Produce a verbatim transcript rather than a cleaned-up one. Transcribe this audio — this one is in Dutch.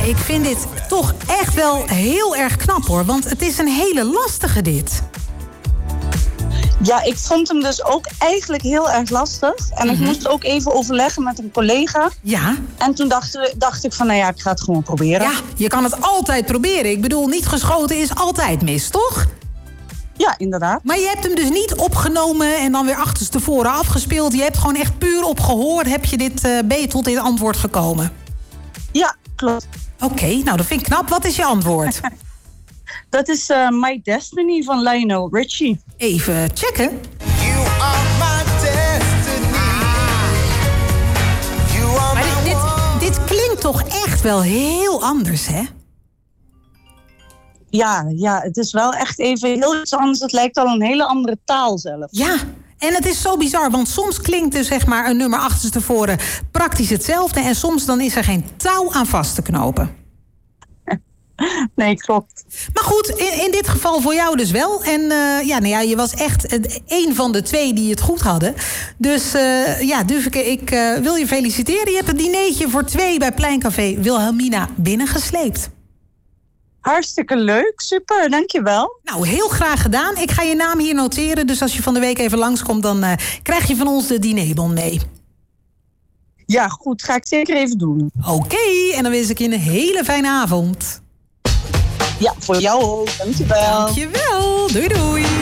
Ik vind dit toch echt wel heel erg knap, hoor. Want het is een hele lastige, dit. Ja, ik vond hem dus ook eigenlijk heel erg lastig. En mm-hmm. ik moest ook even overleggen met een collega. Ja. En toen dacht, dacht ik van, nou ja, ik ga het gewoon proberen. Ja, je kan het altijd proberen. Ik bedoel, niet geschoten is altijd mis, toch? Ja, inderdaad. Maar je hebt hem dus niet opgenomen en dan weer achterstevoren afgespeeld. Je hebt gewoon echt puur op gehoor, heb je dit, uh, ben je tot dit antwoord gekomen? Ja, klopt. Oké, okay, nou dat vind ik knap. Wat is je antwoord? Dat is uh, My Destiny van Lionel Richie. Even checken. You are my destiny. You are maar dit, dit, dit klinkt toch echt wel heel anders, hè? Ja, ja, het is wel echt even heel iets anders. Het lijkt al een hele andere taal zelf. Ja, en het is zo bizar, want soms klinkt er zeg maar een nummer achterstevoren praktisch hetzelfde en soms dan is er geen touw aan vast te knopen. Nee, klopt. Maar goed, in, in dit geval voor jou dus wel. En uh, ja, nou ja, je was echt een van de twee die het goed hadden. Dus uh, ja, Duveke, ik uh, wil je feliciteren. Je hebt een dinertje voor twee bij Pleincafé Wilhelmina binnengesleept. Hartstikke leuk, super, dankjewel. Nou, heel graag gedaan. Ik ga je naam hier noteren, dus als je van de week even langskomt, dan uh, krijg je van ons de dinerbon mee. Ja, goed, ga ik zeker even doen. Oké, okay, en dan wens ik je een hele fijne avond. Ja, voor jou ook, dankjewel. Dankjewel, doei doei.